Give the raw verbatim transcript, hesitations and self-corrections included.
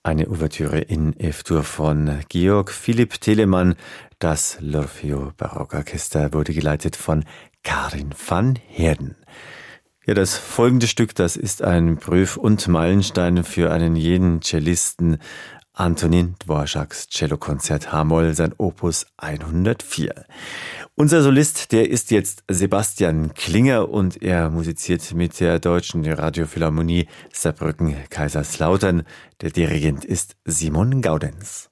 Eine Ouvertüre in F-Dur von Georg Philipp Telemann. Das L'Orfeo Barockorchester wurde geleitet von Karin van Heerden. Ja, das folgende Stück, das ist ein Prüf- und Meilenstein für einen jeden Cellisten. Antonín Dvořáks Cellokonzert H-Moll, sein Opus hundertvier. Unser Solist, der ist jetzt Sebastian Klinger und er musiziert mit der Deutschen Radiophilharmonie Saarbrücken-Kaiserslautern. Der Dirigent ist Simon Gaudenz.